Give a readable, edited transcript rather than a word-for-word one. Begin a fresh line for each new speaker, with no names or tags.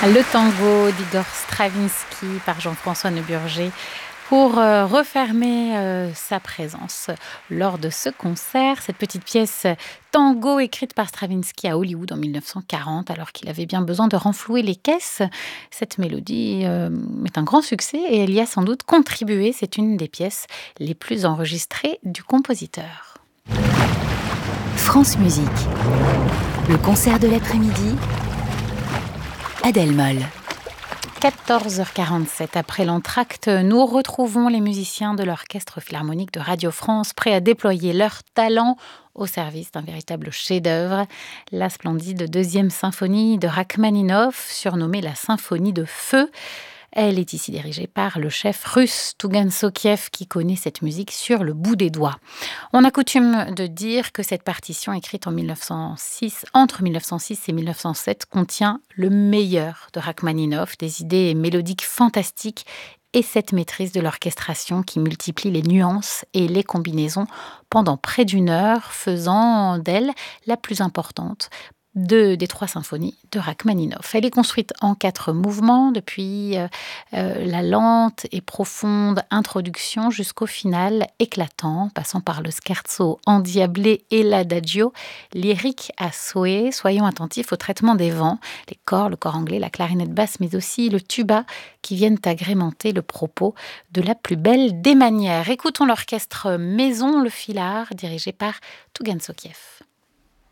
Le tango d'Igor Stravinsky par Jean-François Neuburger pour refermer sa présence lors de ce concert. Cette petite pièce tango écrite par Stravinsky à Hollywood en 1940, alors qu'il avait bien besoin de renflouer les caisses. Cette mélodie est un grand succès et elle y a sans doute contribué. C'est une des pièces les plus enregistrées du compositeur.
France Musique. Le concert de l'après-midi. Adèle Moll.
14h47, après l'entracte, nous retrouvons les musiciens de l'Orchestre Philharmonique de Radio France, prêts à déployer leur talent au service d'un véritable chef-d'œuvre, la splendide deuxième symphonie de Rachmaninov, surnommée la symphonie de feu. Elle est ici dirigée par le chef russe Tougan Sokiev qui connaît cette musique sur le bout des doigts. On a coutume de dire que cette partition écrite entre 1906 et 1907 contient le meilleur de Rachmaninov, des idées mélodiques fantastiques et cette maîtrise de l'orchestration qui multiplie les nuances et les combinaisons pendant près d'une heure, faisant d'elle la plus importante des trois symphonies de Rachmaninov. Elle est construite en 4 mouvements, depuis la lente et profonde introduction jusqu'au final éclatant, passant par le scherzo endiablé et l'adagio, lyrique à souhait. Soyons attentifs au traitement des vents, les corps, le corps anglais, la clarinette basse, mais aussi le tuba qui viennent agrémenter le propos de la plus belle des manières. Écoutons l'orchestre Maison Le Filard, dirigé par Tougan Sokiev.